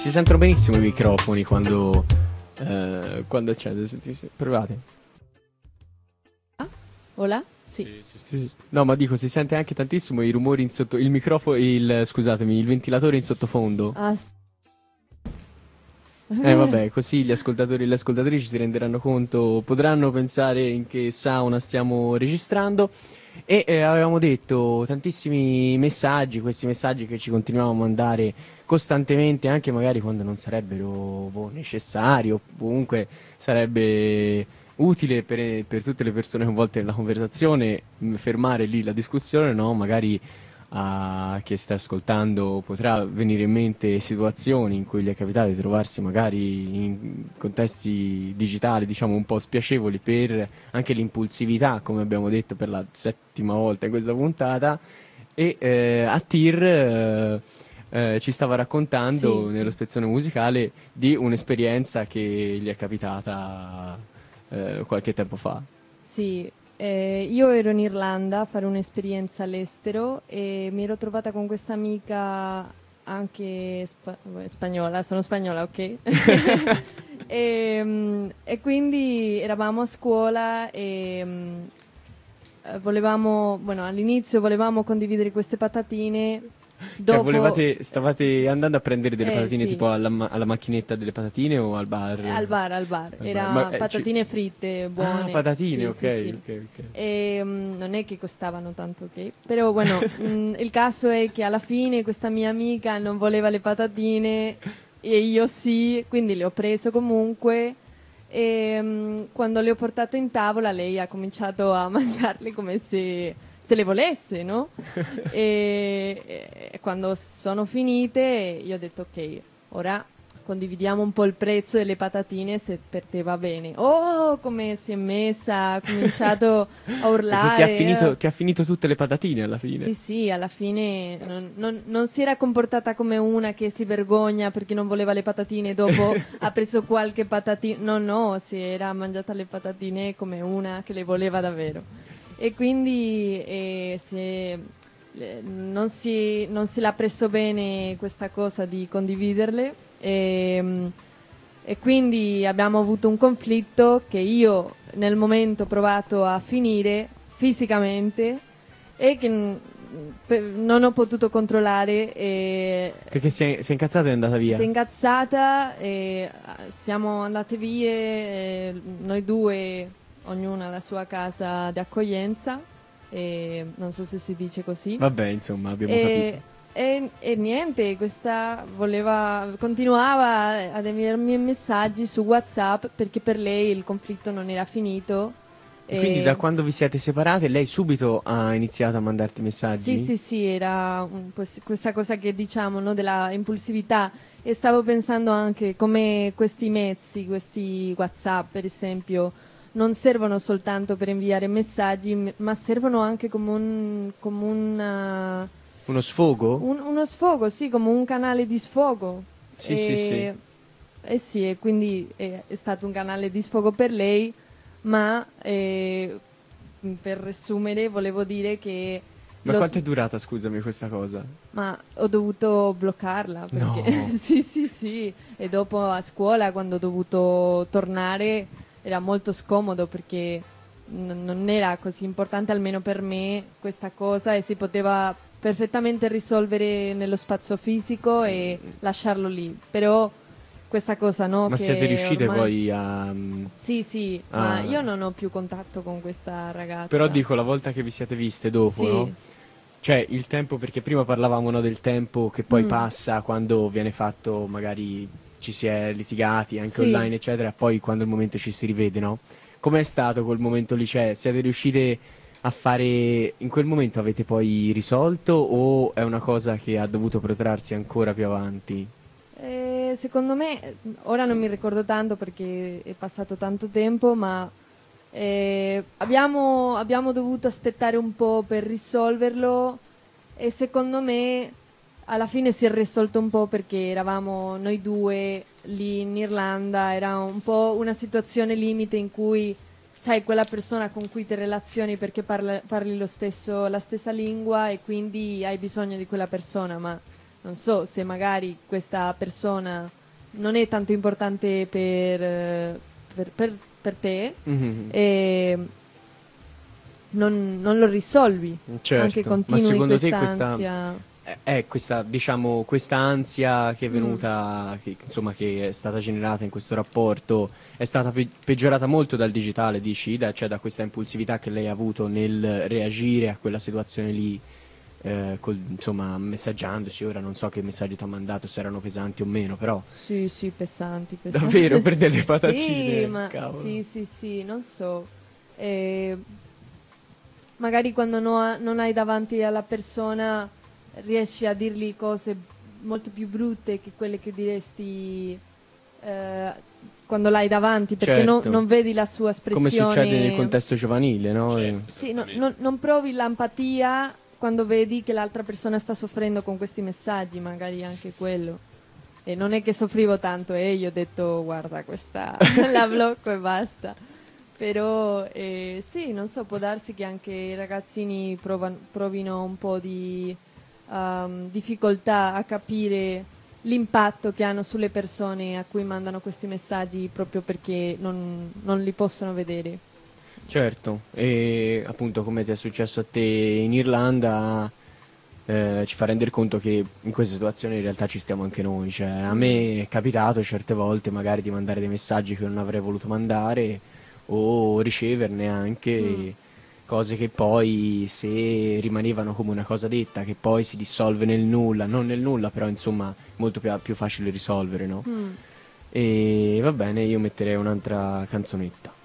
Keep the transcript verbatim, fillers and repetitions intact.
Si sentono benissimo i microfoni quando, eh, quando c'è. Provate. Ah, hola? Sì. Sì, sì, sì. No, ma dico, si sente anche tantissimo i rumori in sotto. Il microfono, il, scusatemi, il ventilatore in sottofondo. Ah, s- Eh, vabbè, così gli ascoltatori e le ascoltatrici si renderanno conto, potranno pensare in che sauna stiamo registrando. E eh, avevamo detto tantissimi messaggi, questi messaggi che ci continuiamo a mandare costantemente, anche magari quando non sarebbero boh, necessari o comunque sarebbe utile per, per tutte le persone coinvolte nella conversazione mh, fermare lì la discussione, no? Magari a chi sta ascoltando potrà venire in mente situazioni in cui gli è capitato di trovarsi magari in contesti digitali, diciamo un po' spiacevoli per anche l'impulsività, come abbiamo detto per la settima volta in questa puntata. E eh, Attir eh, eh, ci stava sì, raccontando nello sì. spezzone musicale di un'esperienza che gli è capitata eh, qualche tempo fa. Sì, eh, io ero in Irlanda a fare un'esperienza all'estero e mi ero trovata con questa amica anche spa- vabbè, spagnola, sono spagnola, ok? e, mm, e quindi eravamo a scuola e mm, eh, volevamo, bueno, all'inizio volevamo condividere queste patatine, Cioè, dopo... volevate, stavate andando a prendere delle Eh patatine sì, tipo alla, ma- alla macchinetta delle patatine o al bar? al bar, al bar, Al bar. Ma, era eh, ci- patatine fritte, Ah, buone, patatine, sì, ok, sì, sì. ok, ok. E, mm, non è che costavano tanto, ok? Però bueno, mm, il caso è che alla fine questa mia amica non voleva le patatine e io sì, quindi le ho preso comunque. E mm, quando le ho portato in tavola, lei ha cominciato a mangiarle come se, se le volesse, no? E, e quando sono finite, io ho detto: ok, ora condividiamo un po' il prezzo delle patatine se per te va bene. Oh, come si è messa, ha cominciato a Perché ti ha urlare. finito, eh. ti ha finito tutte le patatine alla fine. Sì, sì, alla fine non, non- non si era comportata come una che si vergogna perché non voleva le patatine, dopo ha preso qualche patatina. No, no, si era mangiata le patatine come una che le voleva davvero. E quindi eh, si è- eh, non si, non se l'ha preso bene questa cosa di condividerle. E, mm, e quindi abbiamo avuto un conflitto che io nel momento ho provato a finire fisicamente e che mm, pe- non ho potuto controllare e Perché si è, si è incazzata e è andata si è via. incazzata e ah, siamo andate via, e noi due, ognuna alla sua casa di accoglienza, e non so se si dice così. Vabbè, insomma, abbiamo capito. E, e- e niente, questa voleva, continuava ad inviarmi messaggi su WhatsApp perché per lei il conflitto non era finito. E quindi da E quando vi siete separate, lei subito ha iniziato a mandarti sì, messaggi? sì, sì, era un po' s- questa cosa che diciamo, no, della impulsività. E stavo pensando anche come questi mezzi, questi WhatsApp, per esempio, non servono soltanto per inviare messaggi, m- ma servono anche come un, come una- Uno sfogo? un- uno sfogo, sì, come un canale di sfogo. Sì, sì, sì. E, e sì, e quindi è, è stato un canale di sfogo per lei, ma eh, per riassumere volevo dire che Ma lo, quanto s- è durata, scusami, questa cosa? ma ho dovuto bloccarla perché No. sì, sì, sì. E dopo a scuola, quando ho dovuto tornare, era molto scomodo perché n- non era così importante, almeno per me, questa cosa e si poteva perfettamente risolvere nello spazio fisico e lasciarlo lì. Però questa cosa, no, Ma siete che riuscite ormai... poi a... Sì, sì, ma a- io non ho più contatto con questa Però ragazza. dico, la volta che vi siete viste dopo, no? Sì. Cioè, il tempo, perché prima parlavamo, no, del tempo che poi Mm. passa quando viene fatto, magari ci si è litigati anche Sì. online, eccetera, poi quando il momento ci si rivede, no? Com'è stato quel momento lì? Cioè, siete riuscite a fare... In quel momento avete poi risolto o è una cosa che ha dovuto protrarsi ancora più avanti? Eh, secondo me, eh, ora non mi ricordo tanto perché è passato tanto tempo, ma eh, abbiamo, abbiamo dovuto aspettare un po' per risolverlo e secondo me alla fine si è risolto un po' perché eravamo noi due lì in Irlanda, era un po' una situazione limite in cui c'hai quella persona con cui ti relazioni perché parla- parli lo stesso, la stessa lingua e quindi hai bisogno di quella persona, ma non so se magari questa persona non è tanto importante per, eh, per, per, per te, Mhm. e non, non lo risolvi, Certo. anche Ma continui secondo te quest'ansia. questa eh, è questa, diciamo, questa ansia che è Mm. venuta, che, insomma, che è stata generata in questo rapporto, è stata pe- peggiorata molto dal digitale, dici, da, cioè da questa impulsività che lei ha avuto nel reagire a quella situazione lì, eh, col- insomma, messaggiandoci. Ora non so che messaggi ti ha mandato, se erano pesanti o meno, però Sì, sì, pesanti, pesanti. davvero per delle Sì, patatine, ma cavolo. sì, sì, sì, non so. Eh, magari quando no- non hai davanti alla persona riesci a dirgli cose molto più brutte che quelle che diresti eh, quando l'hai davanti, perché no- Certo. non vedi la sua Come succede nel espressione. contesto giovanile, no? Certo, Sì, no- esattamente. non, non provi l'empatia quando vedi che l'altra persona sta soffrendo con questi messaggi, magari anche quello. E non è che soffrivo tanto, e io ho detto guarda questa la blocco e basta. Però eh, sì, non so, può darsi che anche i ragazzini provan- provino un po' di ehm, difficoltà a capire l'impatto che hanno sulle persone a cui mandano questi messaggi proprio perché non, non li possono vedere. Certo, e appunto come ti è successo a te in Irlanda, eh, ci fa rendere conto che in queste situazioni in realtà ci stiamo anche noi. Cioè, a me è capitato certe volte magari di mandare dei messaggi che non avrei voluto mandare o riceverne anche Mm. cose che poi, se rimanevano come una cosa detta, che poi si dissolve nel nulla, non nel nulla, però insomma molto più, più facile risolvere, no? Mm. E va bene, io metterei un'altra canzonetta.